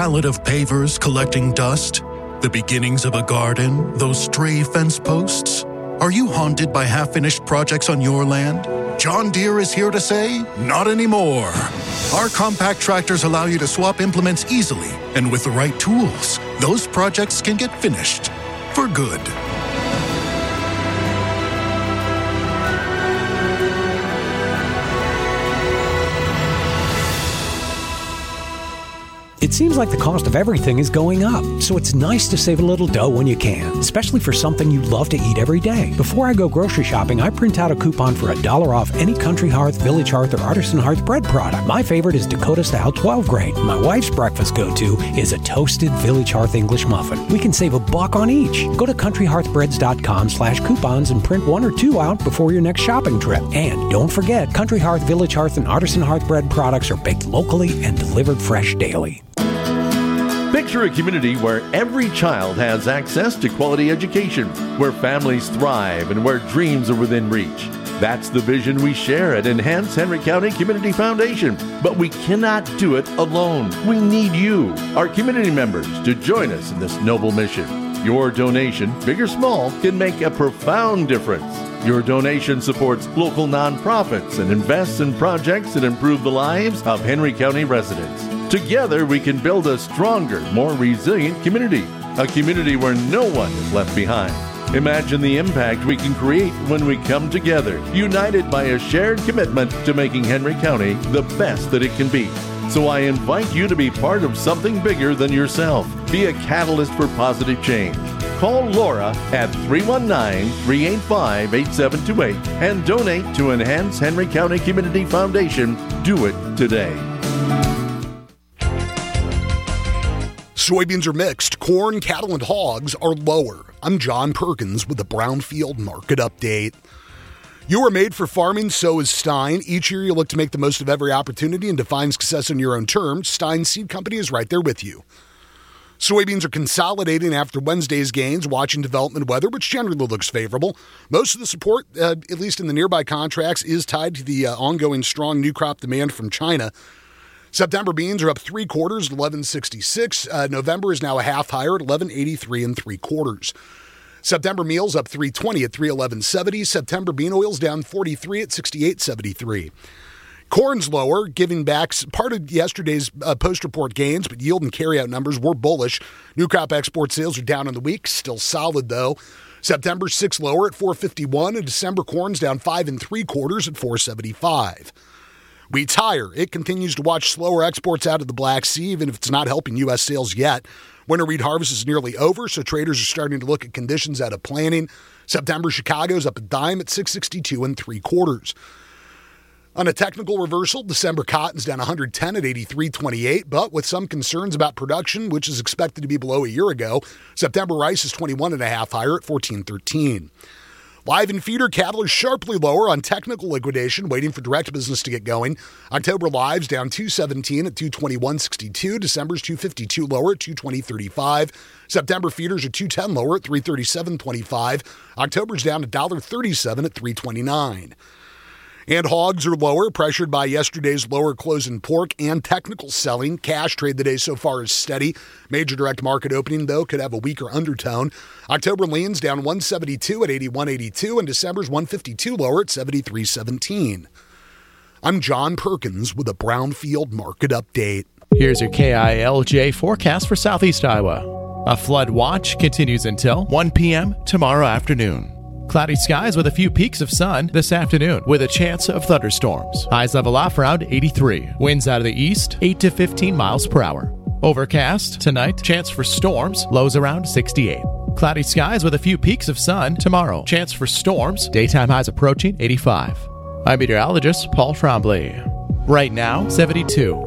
palette of pavers collecting dust? The beginnings of a garden? Those stray fence posts? Are you haunted by half-finished projects on your land? John Deere is here to say, not anymore. Our compact tractors allow you to swap implements easily, and with the right tools, those projects can get finished for good. It seems like the cost of everything is going up, so it's nice to save a little dough when you can, especially for something you love to eat every day. Before I go grocery shopping, I print out a coupon for $1 off any Country Hearth, Village Hearth, or Artisan Hearth bread product. My favorite is Dakota Style 12 grain. My wife's breakfast go-to is a toasted Village Hearth English muffin. We can save $1 on each. Go to countryhearthbreads.com/coupons and print 1 or 2 out before your next shopping trip. And don't forget, Country Hearth, Village Hearth, and Artisan Hearth bread products are baked locally and delivered fresh daily. Picture a community where every child has access to quality education, where families thrive, and where dreams are within reach. That's the vision we share at Enhance Henry County Community Foundation. But we cannot do it alone. We need you, our community members, to join us in this noble mission. Your donation, big or small, can make a profound difference. Your donation supports local nonprofits and invests in projects that improve the lives of Henry County residents. Together, we can build a stronger, more resilient community, a community where no one is left behind. Imagine the impact we can create when we come together, united by a shared commitment to making Henry County the best that it can be. So I invite you to be part of something bigger than yourself. Be a catalyst for positive change. Call Laura at 319-385-8728 and donate to Enhance Henry County Community Foundation. Do it today. Soybeans are mixed. Corn, cattle, and hogs are lower. I'm John Perkins with the Brownfield Market Update. You are made for farming, so is Stein. Each year you look to make the most of every opportunity and define success on your own terms. Stein Seed Company is right there with you. Soybeans are consolidating after Wednesday's gains, watching development weather, which generally looks favorable. Most of the support, at least in the nearby contracts, is tied to the ongoing strong new crop demand from China. September beans are up 3/4 at 11.66. November is now a half higher at 11.83 3/4. September meals up 3.20 at 3.1170. September bean oils down 43 at 68.73. Corn's lower, giving back part of yesterday's post-report gains, but yield and carryout numbers were bullish. New crop export sales are down in the week, still solid though. September 6 lower at 4.51, and December corn's down 5 3/4 at 4.75. Wheat's higher. It continues to watch slower exports out of the Black Sea, even if it's not helping U.S. sales yet. Winter wheat harvest is nearly over, so traders are starting to look at conditions out of planning. September Chicago's up a dime at 6.62 3/4. On a technical reversal, December cotton's down 110 at 83.28, but with some concerns about production, which is expected to be below a year ago, September rice is 21.5 higher at 14.13. Live and feeder cattle are sharply lower on technical liquidation, waiting for direct business to get going. October lives down 2.17 at 221.62. December's 2.52 lower at 220.35. September feeders are 2.10 lower at 337.25. October's down $1.37 at 329. And hogs are lower, pressured by yesterday's lower close in pork and technical selling. Cash trade the day so far is steady. Major direct market opening, though, could have a weaker undertone. October leans down 172 at 81.82, and December's 152 lower at 73.17. I'm John Perkins with a Brownfield Market Update. Here's your KILJ forecast for Southeast Iowa. A flood watch continues until 1 p.m. tomorrow afternoon. Cloudy skies with a few peaks of sun this afternoon with a chance of thunderstorms. Highs level off around 83. Winds out of the east, 8 to 15 miles per hour. Overcast tonight, chance for storms, lows around 68. Cloudy skies with a few peaks of sun tomorrow. Chance for storms, daytime highs approaching 85. I'm meteorologist Paul Trombley. Right now, 72.